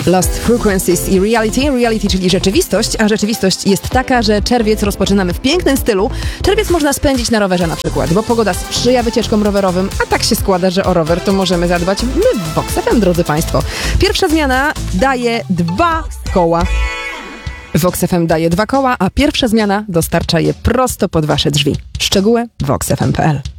Lost Frequencies i Reality. Reality, czyli rzeczywistość, a rzeczywistość jest taka, że czerwiec rozpoczynamy w pięknym stylu. Czerwiec można spędzić na rowerze na przykład, bo pogoda sprzyja wycieczkom rowerowym, a tak się składa, że o rower to możemy zadbać my w Vox FM, drodzy Państwo. Pierwsza zmiana daje 2 koła. Vox FM daje 2 koła, a pierwsza zmiana dostarcza je prosto pod Wasze drzwi. Szczegóły voxfm.pl.